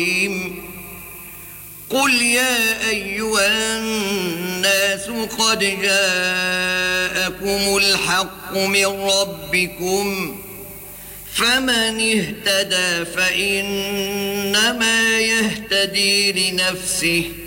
قل يا أيها الناس قد جاءكم الحق من ربكم فمن اهتدى فإنما يهتدي لنفسه